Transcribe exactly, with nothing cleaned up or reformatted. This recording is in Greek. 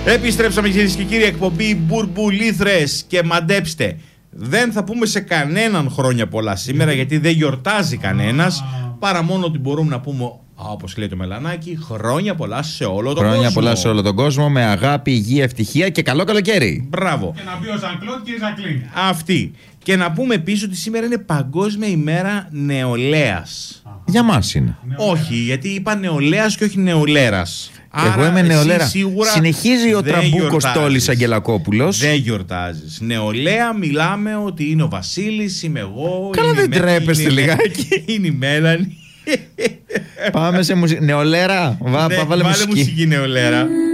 Επιστρέψαμε, κυρίες και κύριοι, εκπομπή Μπουρμπουλήθρες. Και μαντέψτε, δεν θα πούμε σε κανέναν χρόνια πολλά σήμερα, γιατί δεν γιορτάζει κανένας, παρά μόνο ότι μπορούμε να πούμε, όπως λέει το Μελανάκι, χρόνια πολλά σε όλο τον κόσμο. Χρόνια πολλά σε όλο τον κόσμο, με αγάπη, υγεία, ευτυχία και καλό καλοκαίρι. Μπράβο. Και να πει ο Ζαν Κλοντ και η Ζακλίν. Αυτή. Και να πούμε επίσης ότι σήμερα είναι Παγκόσμια ημέρα νεολαίας. Για μας είναι. Όχι, γιατί είπα νεολαίας και όχι νεολέρας. Εγώ είμαι νεολαία. Συνεχίζει ο τραμπούκος Τόλης Αγγελακόπουλος. Δεν γιορτάζεις. Νεολαία, μιλάμε ότι είναι ο Βασίλης, είμαι εγώ. Καλά, δεν τρέπεστε λιγάκι. Είναι η Μέλανη. Πάμε σε μουσική. Νεολαία, Βά, Ναι, βάλε βάλε μουσική. μουσική νεολαία.